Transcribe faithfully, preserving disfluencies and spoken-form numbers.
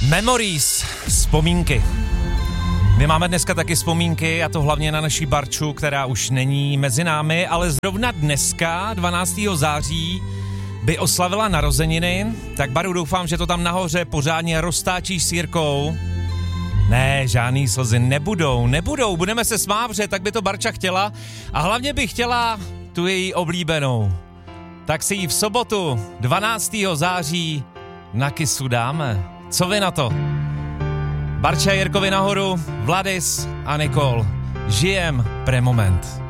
Memories, vzpomínky. My máme dneska taky vzpomínky, a to hlavně na naší Barču, která už není mezi námi, ale zrovna dneska, dvanáctého září, by oslavila narozeniny. Tak Baru, doufám, že to tam nahoře pořádně roztáčíš s Jirkou. Ne, žádný slzy nebudou, nebudou, budeme se smávřet, tak by to Barča chtěla. A hlavně by chtěla tu její oblíbenou. Tak si ji v sobotu, dvanáctého září, na kysu dáme. Co vy na to? Barča Jirkovi nahoru, Vladis a Nikol. Žijem pre moment.